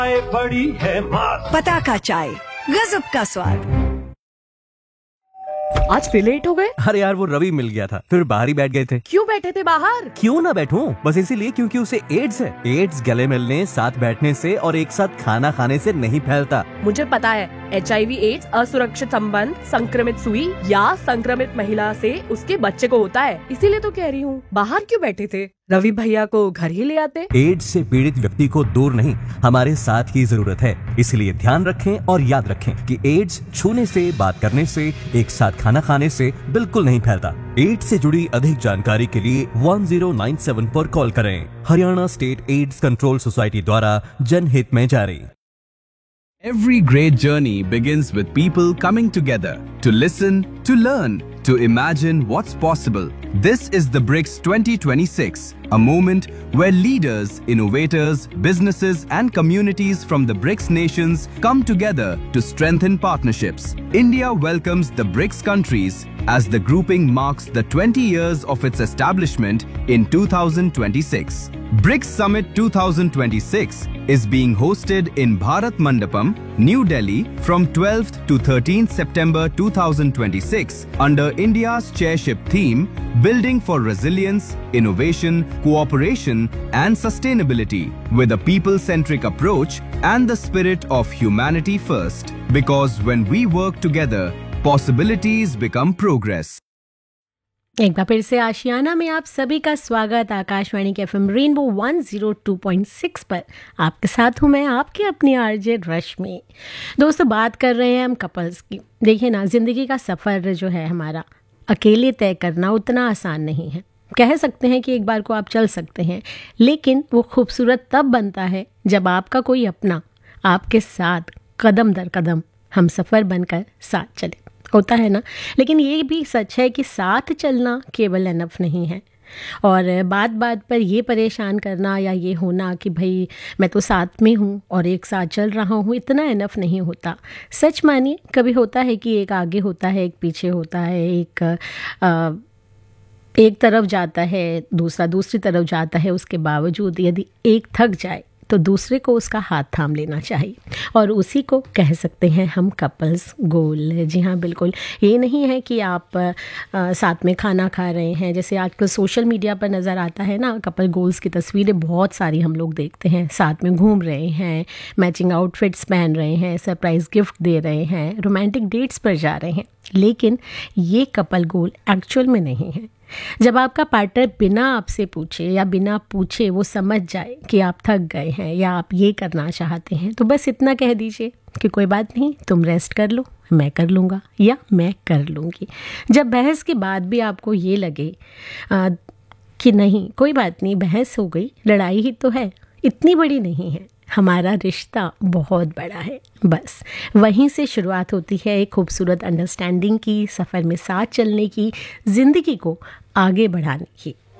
चाय बड़ी है मस्त। पताका चाय, गजब का स्वाद। आज फिर लेट हो गए? अरे यार वो रवि मिल गया था, फिर बाहर ही बैठ गए थे। क्यों बैठे थे बाहर? क्यों ना बैठूं, बस इसीलिए क्योंकि उसे एड्स है। एड्स गले मिलने, साथ बैठने से और एक साथ खाना खाने से नहीं फैलता। मुझे पता है, HIV एड्स असुरक्षित संबंध, संक्रमित सुई या संक्रमित महिला से उसके बच्चे को होता है। इसीलिए तो कह रही हूँ, बाहर क्यों बैठे थे? रवि भैया को घर ही ले आते। एड्स से पीड़ित व्यक्ति को दूर नहीं, हमारे साथ की जरूरत है। इसलिए ध्यान रखें और याद रखें कि एड्स छूने से, बात करने से, एक साथ खाना खाने से बिल्कुल नहीं फैलता। एड्स से जुड़ी अधिक जानकारी के लिए 1097 पर कॉल करें। Haryana state AIDS control society द्वारा जनहित में जारी। Every great journey begins with people coming together to listen, to learn, to imagine what's possible. This is the BRICS 2026, a moment where leaders, innovators, businesses and communities from the BRICS nations come together to strengthen partnerships. India welcomes the BRICS countries as the grouping marks the 20 years of its establishment in 2026. BRICS Summit 2026 is being hosted in Bharat Mandapam, New Delhi from 12th to 13th September 2026 under India's chairship theme Building for Resilience, Innovation, Cooperation and Sustainability with a people-centric approach and the spirit of humanity first. Because when we work together, possibilities become progress. एक बार फिर से आशियाना में आप सभी का स्वागत। आकाशवाणी के FM rainbow 102.6 पर आपके साथ हूँ मैं, आपकी अपनी आरजे रश्मि। दोस्तों, बात कर रहे हैं हम कपल्स की। देखिए ना, ज़िंदगी का सफ़र जो है हमारा, अकेले तय करना उतना आसान नहीं है। कह सकते हैं कि एक बार को आप चल सकते हैं, लेकिन वो खूबसूरत तब बनता है जब आपका कोई अपना आपके साथ कदम दर कदम हम सफ़र बनकर साथ चले, होता है ना। लेकिन ये भी सच है कि साथ चलना केवल एनफ नहीं है, और बात बात पर ये परेशान करना या ये होना कि भाई मैं तो साथ में हूँ और एक साथ चल रहा हूँ, इतना एनफ नहीं होता। सच मानिए, कभी होता है कि एक आगे होता है, एक पीछे होता है, एक तरफ जाता है, दूसरा दूसरी तरफ जाता है। उसके बावजूद यदि एक थक जाए तो दूसरे को उसका हाथ थाम लेना चाहिए, और उसी को कह सकते हैं हम कपल्स गोल। जी हाँ, बिल्कुल। ये नहीं है कि आप साथ में खाना खा रहे हैं, जैसे आजकल सोशल मीडिया पर नज़र आता है ना, कपल गोल्स की तस्वीरें बहुत सारी हम लोग देखते हैं। साथ में घूम रहे हैं, मैचिंग आउटफिट्स पहन रहे हैं, सरप्राइज़ गिफ्ट दे रहे हैं, रोमांटिक डेट्स पर जा रहे हैं। लेकिन ये कपल गोल एक्चुअल में नहीं है। जब आपका पार्टनर बिना आपसे पूछे या बिना पूछे वो समझ जाए कि आप थक गए हैं या आप ये करना चाहते हैं, तो बस इतना कह दीजिए कि कोई बात नहीं, तुम रेस्ट कर लो, मैं कर लूँगा या मैं कर लूँगी। जब बहस के बाद भी आपको ये लगे कि नहीं कोई बात नहीं, बहस हो गई, लड़ाई ही तो है, इतनी बड़ी नहीं है, हमारा रिश्ता बहुत बड़ा है, बस वहीं से शुरुआत होती है एक खूबसूरत अंडरस्टैंडिंग की, सफ़र में साथ चलने की, ज़िंदगी को आगे बढ़ाने की।